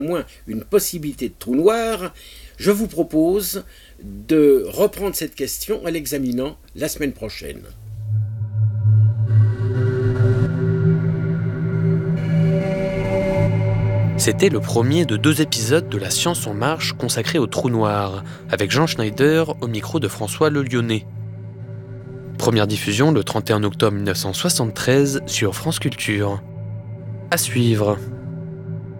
moins une possibilité de trou noir, je vous propose de reprendre cette question en l'examinant la semaine prochaine. C'était le premier de 2 épisodes de La Science en marche consacré au trou noir, avec Jean Schneider au micro de François Le Lyonnais. Première diffusion le 31 octobre 1973 sur France Culture. À suivre.